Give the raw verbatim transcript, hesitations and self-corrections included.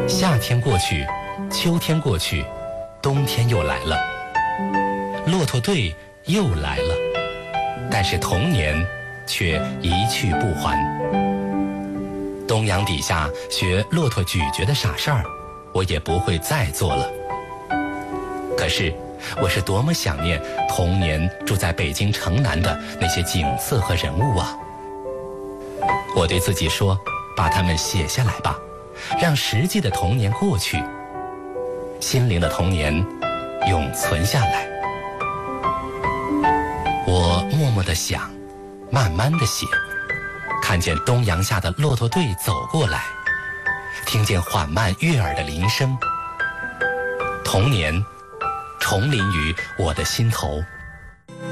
夏天过去，秋天过去，冬天又来了，骆驼队又来了，但是童年却一去不还。东阳底下学骆驼咀嚼的傻事儿，我也不会再做了。可是，我是多么想念童年住在北京城南的那些景色和人物啊！我对自己说，把它们写下来吧，让实际的童年过去，心灵的童年永存下来。我默默地想，慢慢地写，看见东阳下的骆驼队走过来，听见缓慢悦耳的铃声，童年重临于我的心头。